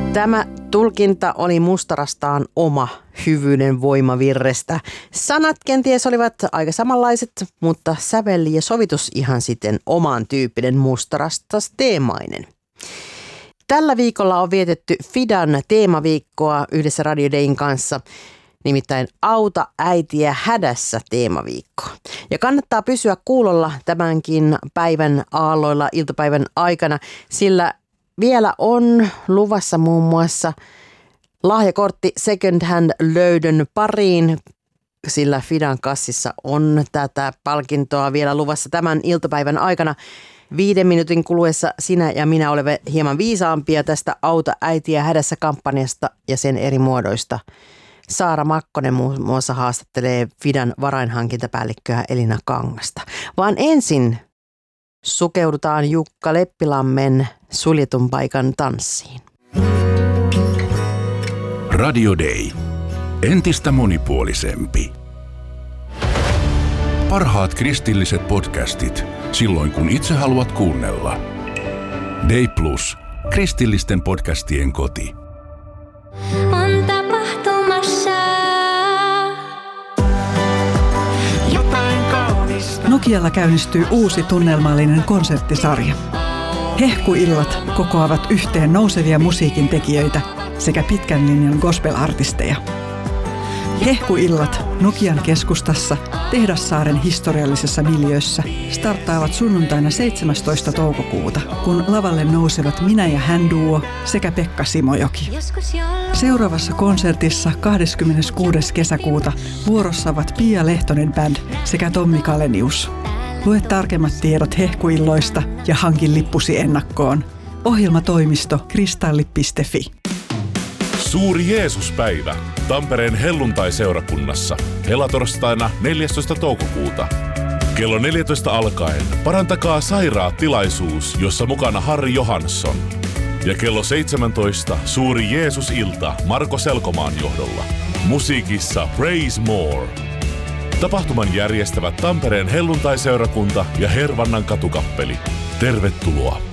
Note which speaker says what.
Speaker 1: Tämä tulkinta oli mustarastaan oma hyvyyden voimavirrestä. Sanat kenties olivat aika samanlaiset, mutta sävel ja sovitus ihan sitten oman tyyppinen mustarastas teemainen. Tällä viikolla on vietetty Fidan teemaviikkoa yhdessä Radio Dayn kanssa, nimittäin Auta äitiä hädässä -teemaviikko. Ja kannattaa pysyä kuulolla tämänkin päivän aalloilla iltapäivän aikana, sillä vielä on luvassa muun muassa lahjakortti second hand löydön pariin, sillä Fidan kassissa on tätä palkintoa vielä luvassa tämän iltapäivän aikana. 5 minuutin kuluessa sinä ja minä olemme hieman viisaampia tästä Auta äitiä hädässä -kampanjasta ja sen eri muodoista. Saara Makkonen muun muassa haastattelee Fidan varainhankintapäällikköä Elina Kangasta. Vaan ensin sukeudutaan Jukka Leppilammen Suljetun paikan tanssiin.
Speaker 2: Radio Day. Entistä monipuolisempi. Parhaat kristilliset podcastit silloin kun itse haluat kuunnella. Day Plus. Kristillisten podcastien koti.
Speaker 3: On tapahtumassa jotain kaunista.
Speaker 4: Nokialla käynnistyy uusi tunnelmallinen konserttisarja. Hehkuillat kokoavat yhteen nousevia musiikin tekijöitä sekä pitkän linjan gospel-artisteja. Hehkuillat Nokian keskustassa Tehdassaaren historiallisessa miljöössä starttaavat sunnuntaina 17. toukokuuta, kun lavalle nousevat Minä ja hän -duo sekä Pekka Simojoki. Seuraavassa konsertissa 26. kesäkuuta vuorossa ovat Pia Lehtonen Band sekä Tommi Kalenius. Lue tarkemmat tiedot hehkuilloista ja hankin lippusi ennakkoon. Ohjelmatoimisto kristalli.fi.
Speaker 5: Suuri Jeesuspäivä Tampereen helluntai-seurakunnassa helatorstaina 14. toukokuuta. Kello 14 alkaen Parantakaa sairaat -tilaisuus, jossa mukana Harri Johansson. Ja kello 17 suuri Jeesus-ilta Marko Selkomaan johdolla. Musiikissa Praise More. Tapahtuman järjestävät Tampereen helluntai-seurakunta ja Hervannan katukappeli. Tervetuloa!